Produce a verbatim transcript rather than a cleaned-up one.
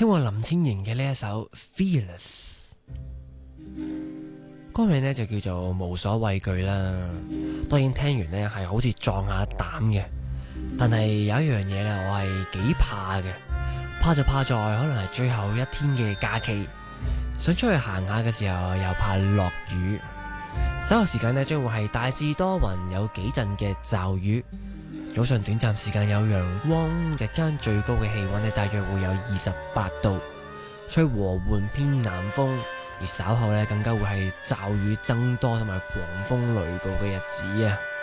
聽過林千瑩嘅呢一首 Fearless， 歌名呢就叫做無所畏懼啦。當然聽完呢係好似壯下膽嘅，但係有一樣嘢呢，我係幾怕嘅，怕就怕在可能係最後一天嘅假期，想出去行下嘅時候又怕落雨。稍後時間呢將會係大致多雲，有幾陣嘅驟雨。早上短暫時間有陽光，日間最高嘅氣溫呢大約會有二十八度，吹和緩偏南風，而稍後呢更加會係驟雨增多同埋狂風雷暴嘅日子啊！